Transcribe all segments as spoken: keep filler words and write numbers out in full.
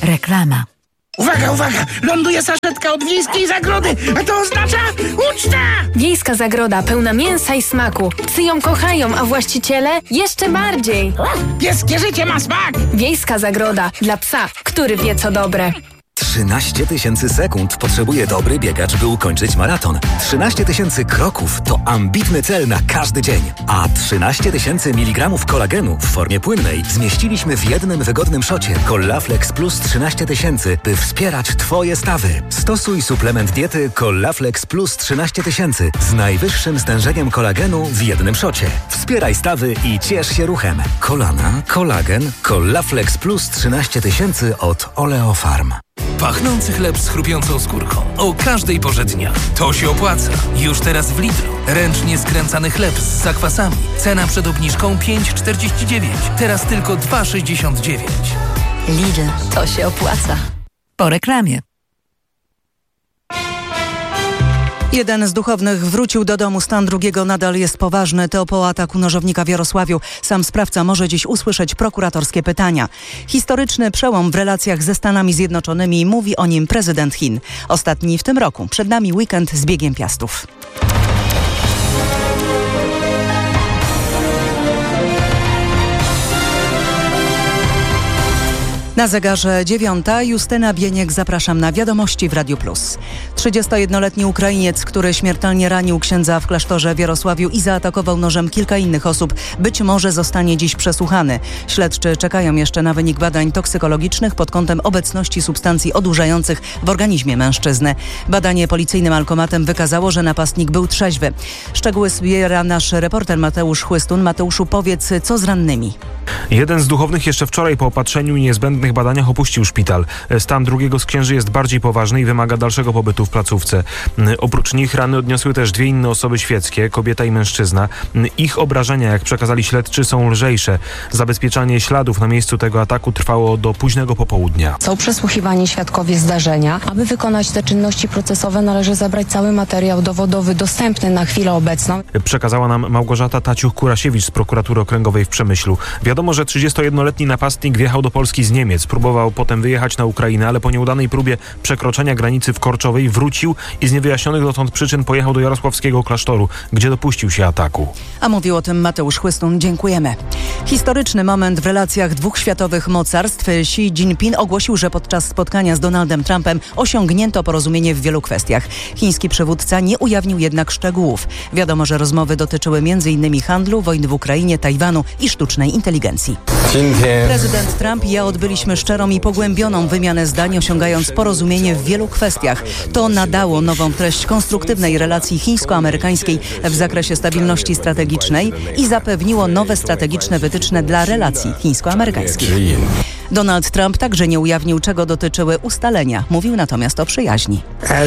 Reklama. Uwaga, uwaga! Ląduje saszetka od Wiejskiej Zagrody, a to oznacza uczta! Wiejska Zagroda pełna mięsa i smaku. Psy ją kochają, a właściciele jeszcze bardziej. Pieskie życie ma smak! Wiejska Zagroda dla psa, który wie co dobre. trzynaście tysięcy sekund potrzebuje dobry biegacz, by ukończyć maraton. trzynaście tysięcy kroków to ambitny cel na każdy dzień. A trzynaście tysięcy miligramów kolagenu w formie płynnej zmieściliśmy w jednym wygodnym szocie. Collaflex Plus trzynaście tysięcy, by wspierać Twoje stawy. Stosuj suplement diety Collaflex Plus trzynaście tysięcy z najwyższym stężeniem kolagenu w jednym szocie. Wspieraj stawy i ciesz się ruchem. Kolana, kolagen, Collaflex Plus trzynaście tysięcy od Oleofarm. Pachnący chleb z chrupiącą skórką. O każdej porze dnia. To się opłaca. Już teraz w Lidlu. Ręcznie skręcany chleb z zakwasami. Cena przed obniżką pięć czterdzieści dziewięć. Teraz tylko dwa sześćdziesiąt dziewięć. Lidl, to się opłaca. Po reklamie. Jeden z duchownych wrócił do domu. Stan drugiego nadal jest poważny. To po ataku nożownika w Jarosławiu. Sam sprawca może dziś usłyszeć prokuratorskie pytania. Historyczny przełom w relacjach ze Stanami Zjednoczonymi. Mówi o nim prezydent Chin. Ostatni w tym roku. Przed nami weekend z biegiem piastów. Na zegarze dziewiąta. Justyna Bieniek, zapraszam na Wiadomości w Radiu Plus. trzydziestojednoletni Ukrainiec, który śmiertelnie ranił księdza w klasztorze w Jarosławiu i zaatakował nożem kilka innych osób, być może zostanie dziś przesłuchany. Śledczy czekają jeszcze na wynik badań toksykologicznych pod kątem obecności substancji odurzających w organizmie mężczyzny. Badanie policyjnym alkomatem wykazało, że napastnik był trzeźwy. Szczegóły zbiera nasz reporter Mateusz Chłystun. Mateuszu, powiedz, co z rannymi? Jeden z duchownych jeszcze wczoraj po opatrzeniu i niezbędnych badaniach opuścił szpital. Stan drugiego z księży jest bardziej poważny i wymaga dalszego pobytu w placówce. Oprócz nich rany odniosły też dwie inne osoby świeckie, kobieta i mężczyzna. Ich obrażenia, jak przekazali śledczy, są lżejsze. Zabezpieczanie śladów na miejscu tego ataku trwało do późnego popołudnia. Są przesłuchiwani świadkowie zdarzenia. Aby wykonać te czynności procesowe, należy zebrać cały materiał dowodowy dostępny na chwilę obecną. Przekazała nam Małgorzata Taciuch-Kurasiewicz z prokuratury okręgowej w Przemyślu. Wiadomo, że trzydziestojednoletni napastnik wjechał do Polski z Niemiec. Próbował potem wyjechać na Ukrainę, ale po nieudanej próbie przekroczenia granicy w Korczowej wrócił i z niewyjaśnionych dotąd przyczyn pojechał do jarosławskiego klasztoru, gdzie dopuścił się ataku. A mówił o tym Mateusz Chłystun. Dziękujemy. Historyczny moment w relacjach dwóch światowych mocarstw. Xi Jinping ogłosił, że podczas spotkania z Donaldem Trumpem osiągnięto porozumienie w wielu kwestiach. Chiński przywódca nie ujawnił jednak szczegółów. Wiadomo, że rozmowy dotyczyły między innymi handlu, wojny w Ukrainie, Tajwanu i sztucznej inteligencji. Prezydent Trump i ja odbyliśmy szczerą i pogłębioną wymianę zdań, osiągając porozumienie w wielu kwestiach. To nadało nową treść konstruktywnej relacji chińsko-amerykańskiej w zakresie stabilności strategicznej i zapewniło nowe strategiczne wytyczne dla relacji chińsko-amerykańskich. Donald Trump także nie ujawnił, czego dotyczyły ustalenia. Mówił natomiast o przyjaźni.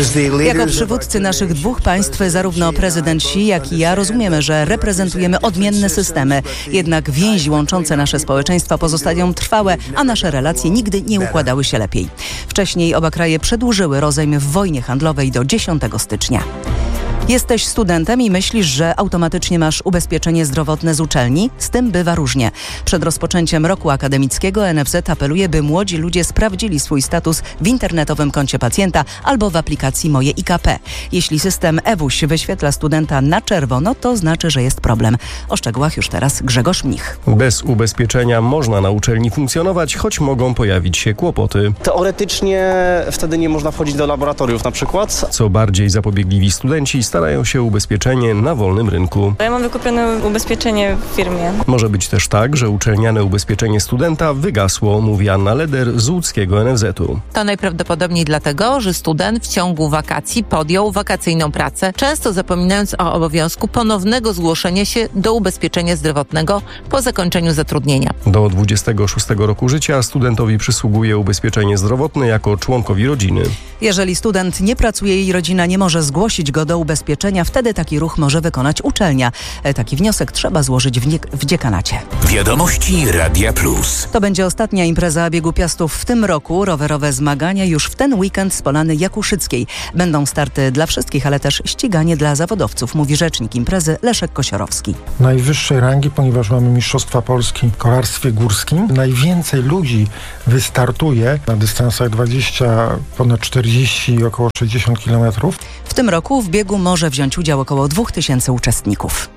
Jako przywódcy naszych dwóch państw, zarówno prezydent Xi, jak i ja rozumiemy, że reprezentujemy odmienne systemy. Jednak więzi łączące nasze społeczeństwa pozostają trwałe, a nasze relacje nigdy nie układały się lepiej. Wcześniej oba kraje przedłużyły rozejm w wojnie handlowej do dziesiątego stycznia. Jesteś studentem i myślisz, że automatycznie masz ubezpieczenie zdrowotne z uczelni? Z tym bywa różnie. Przed rozpoczęciem roku akademickiego N F Z apeluje, by młodzi ludzie sprawdzili swój status w internetowym koncie pacjenta albo w aplikacji Moje I K P. Jeśli system E W U ś wyświetla studenta na czerwono, to znaczy, że jest problem. O szczegółach już teraz Grzegorz Mnich. Bez ubezpieczenia można na uczelni funkcjonować, choć mogą pojawić się kłopoty. Teoretycznie wtedy nie można wchodzić do laboratoriów na przykład. Co bardziej zapobiegliwi studenci starają się ubezpieczenie na wolnym rynku. Ja mam wykupione ubezpieczenie w firmie. Może być też tak, że uczelniane ubezpieczenie studenta wygasło, mówi Anna Leder z łódzkiego N F Z u. To najprawdopodobniej dlatego, że student w ciągu wakacji podjął wakacyjną pracę, często zapominając o obowiązku ponownego zgłoszenia się do ubezpieczenia zdrowotnego po zakończeniu zatrudnienia. Do dwudziestego szóstego roku życia studentowi przysługuje ubezpieczenie zdrowotne jako członkowi rodziny. Jeżeli student nie pracuje i rodzina nie może zgłosić go do ubezpieczenia, ubezpieczenia, wtedy taki ruch może wykonać uczelnia. Taki wniosek trzeba złożyć w, nie- w dziekanacie. Wiadomości Radia Plus. To będzie ostatnia impreza Biegu Piastów w tym roku. Rowerowe zmagania już w ten weekend z Polany Jakuszyckiej. Będą starty dla wszystkich, ale też ściganie dla zawodowców, mówi rzecznik imprezy Leszek Kosiorowski. Najwyższej rangi, ponieważ mamy Mistrzostwa Polski w kolarstwie górskim. Najwięcej ludzi wystartuje na dystansach dwadzieścia, ponad czterdzieści i około sześćdziesiąt kilometrów. W tym roku w biegu może wziąć udział około dwóch tysięcy uczestników.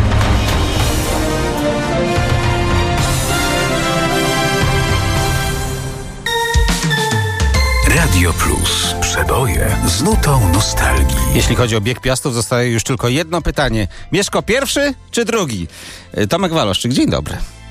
Radio Plus. Przeboje z nutą nostalgii. Jeśli chodzi o Bieg Piastów, zostaje już tylko jedno pytanie. Mieszko pierwszy czy drugi? Tomek Waloszczyk, dzień dobry.